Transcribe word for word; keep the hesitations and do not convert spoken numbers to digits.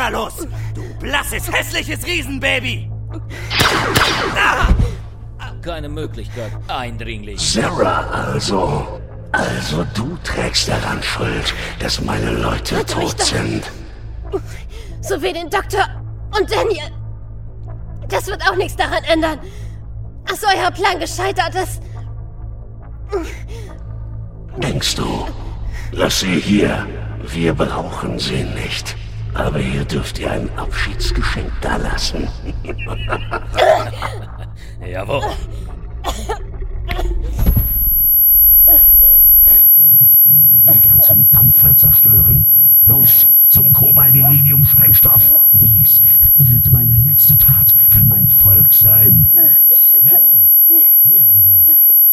da los? Du blasses, hässliches Riesenbaby! Ah! Keine Möglichkeit, Eindringling. Sarah also. Also du trägst daran Schuld, dass meine Leute Hört mich tot doch. sind. So wie den Doktor und Daniel. Das wird auch nichts daran ändern, dass euer Plan gescheitert ist. Denkst du? Lass sie hier. Wir brauchen sie nicht. Aber hier dürft ihr ein Abschiedsgeschenk dalassen. Jawohl. Ich werde den ganzen Dampfer zerstören. Los, zum Kobaldelinium-Sprengstoff. Dies wird meine letzte Tat für mein Volk sein. Jawohl. Hier entlang.